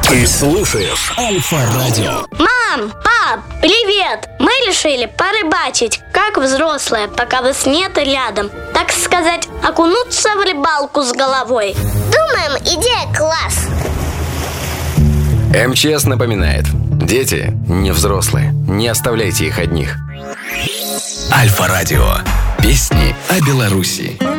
Ты слушаешь Альфа-радио. Мам, пап, привет! Мы решили порыбачить, как взрослые, пока вас нет рядом. Так сказать, окунуться в рыбалку с головой. Думаем, идея класс. МЧС напоминает: дети не взрослые, не оставляйте их одних. Альфа-радио. Песни о Беларуси.